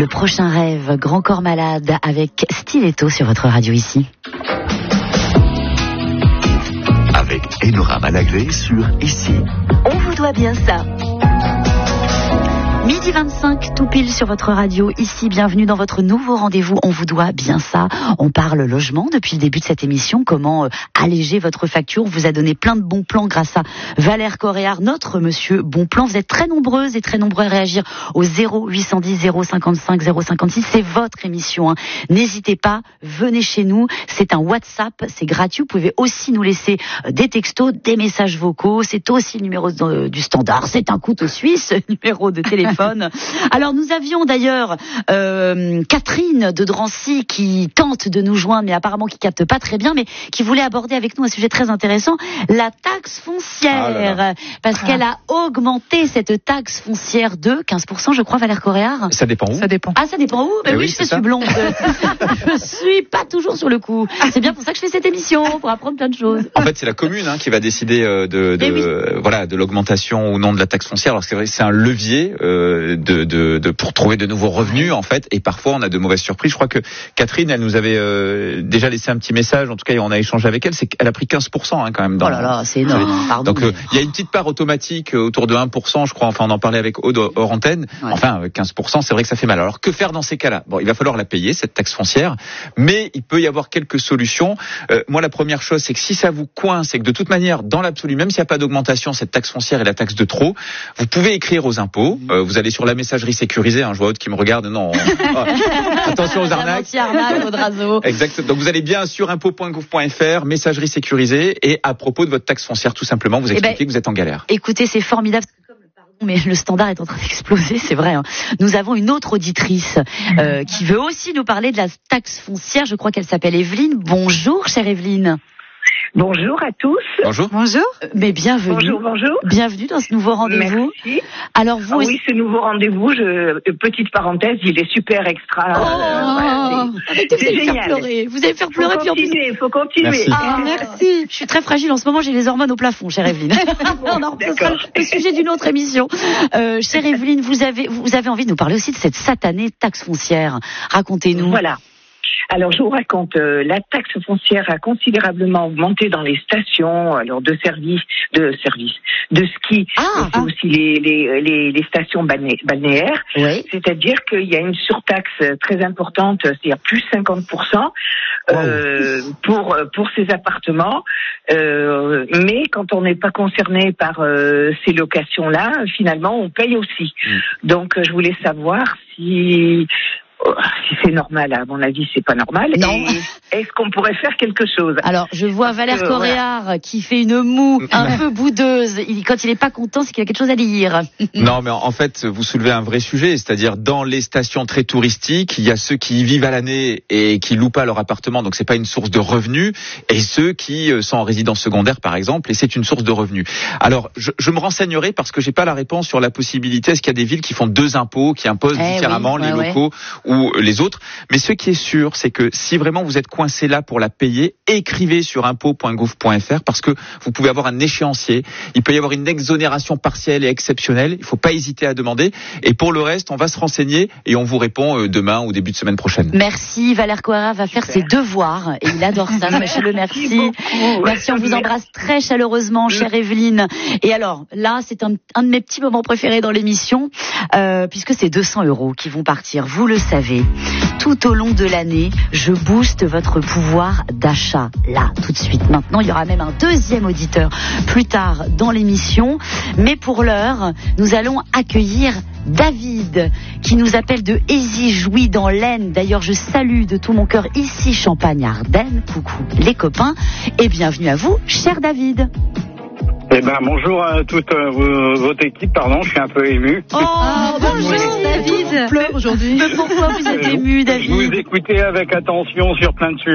Le prochain rêve, Grand Corps Malade avec Stiletto sur votre radio ici. Avec Enora Malagré sur Ici. On vous doit bien ça. Midi 25, tout pile sur votre radio. Ici, bienvenue dans votre nouveau rendez-vous. On vous doit bien ça. On parle logement depuis le début de cette émission. Comment alléger votre facture. On vous a donné plein de bons plans grâce à Valère Coréard, notre monsieur bon plan. Vous êtes très nombreuses et très nombreux à réagir au 0810 055 056. C'est votre émission, hein. N'hésitez pas, venez chez nous. C'est un WhatsApp, c'est gratuit. Vous pouvez aussi nous laisser des textos, des messages vocaux. C'est aussi le numéro du standard. C'est un couteau suisse, numéro de téléphone. Alors nous avions d'ailleurs Catherine de Drancy qui tente de nous joindre, mais apparemment qui capte pas très bien, mais qui voulait aborder avec nous un sujet très intéressant, la taxe foncière, parce qu'elle a augmenté cette taxe foncière de 15%, je crois, Valère Coréard. Ça dépend où ? Ça dépend. Ah, ça dépend où ? Ben oui, je suis blonde. Je suis pas toujours sur le coup. C'est bien pour ça que je fais cette émission, pour apprendre plein de choses. En fait, c'est la commune qui va décider de l'augmentation ou non de la taxe foncière. Alors c'est vrai, c'est un levier pour trouver de nouveaux revenus en fait, et parfois on a de mauvaises surprises. Je crois que Catherine, elle nous avait déjà laissé un petit message, en tout cas on a échangé avec elle, c'est qu'elle a pris 15% quand même. Oh là là, c'est énorme. Pardon. Donc il y a une petite part automatique autour de 1%, je crois, enfin on en parlait avec Aude hors antenne. Ouais. Enfin 15%, c'est vrai que ça fait mal. Alors que faire dans ces cas-là ? Bon, il va falloir la payer cette taxe foncière, mais il peut y avoir quelques solutions. Moi la première chose, c'est que si ça vous coince, c'est que de toute manière, dans l'absolu, même s'il n'y a pas d'augmentation, cette taxe foncière est la taxe de trop, vous pouvez écrire aux impôts. Vous allez sur la messagerie sécurisée, je vois Aude qui me regarde, non. Attention aux arnaques. Exact. Donc vous allez bien sur impôts.gouv.fr, messagerie sécurisée, et à propos de votre taxe foncière, tout simplement, vous expliquez que vous êtes en galère. Écoutez, c'est formidable. Mais le standard est en train d'exploser, c'est vrai. Hein. Nous avons une autre auditrice qui veut aussi nous parler de la taxe foncière. Je crois qu'elle s'appelle Evelyne. Bonjour, chère Evelyne. Bonjour à tous. Bonjour. Bonjour. Mais bienvenue. Bonjour. Bienvenue dans ce nouveau rendez-vous. Merci. Alors vous. Oui, ce nouveau rendez-vous, petite parenthèse, il est super extra. C'est génial. Vous allez faire pleurer. Faut continuer. Merci. Merci. Je suis très fragile en ce moment. J'ai les hormones au plafond, chère Evelyne. On en reparlera le sujet d'une autre émission. Chère Evelyne, vous avez envie de nous parler aussi de cette satanée taxe foncière. Racontez-nous. Voilà. Alors, je vous raconte, la taxe foncière a considérablement augmenté dans les stations, de ski, aussi les stations balnéaires. Oui. C'est-à-dire qu'il y a une surtaxe très importante, c'est-à-dire plus 50%, pour ces appartements. Mais quand on n'est pas concerné par ces locations-là, finalement, on paye aussi. Donc, je voulais savoir si c'est normal, à mon avis, c'est pas normal. Non. Et est-ce qu'on pourrait faire quelque chose ? Alors, je vois Valère Coréard qui fait une moue un peu boudeuse. Quand il est pas content, c'est qu'il y a quelque chose à dire. Non, mais en fait, vous soulevez un vrai sujet, c'est-à-dire dans les stations très touristiques, il y a ceux qui y vivent à l'année et qui louent pas leur appartement, donc c'est pas une source de revenus, et ceux qui sont en résidence secondaire, par exemple, et c'est une source de revenus. Alors, je me renseignerai parce que j'ai pas la réponse sur la possibilité. Est-ce qu'il y a des villes qui font deux impôts, qui imposent différemment les locaux ou les autres? Mais ce qui est sûr, c'est que si vraiment vous êtes coincé là pour la payer, écrivez sur impôts.gouv.fr parce que vous pouvez avoir un échéancier. Il peut y avoir une exonération partielle et exceptionnelle. Il faut pas hésiter à demander. Et pour le reste, on va se renseigner et on vous répond demain ou début de semaine prochaine. Merci. Valère Coréard va faire ses devoirs et il adore ça. Merci. Merci. On vous embrasse très chaleureusement, chère Evelyne. Et alors, là, c'est un de mes petits moments préférés dans l'émission puisque c'est 200 € qui vont partir. Vous le savez. Tout au long de l'année, je booste votre pouvoir d'achat. Là, tout de suite. Maintenant, il y aura même un deuxième auditeur plus tard dans l'émission. Mais pour l'heure, nous allons accueillir David, qui nous appelle de Ézy-Jouy dans l'Aisne. D'ailleurs, je salue de tout mon cœur ici Champagne-Ardenne. Coucou les copains et bienvenue à vous, cher David. Bonjour à toute votre équipe, je suis un peu ému. Bonjour David. On pleure aujourd'hui. Mais pourquoi vous êtes ému, David? Je vous écoutais avec attention sur plein de sujets.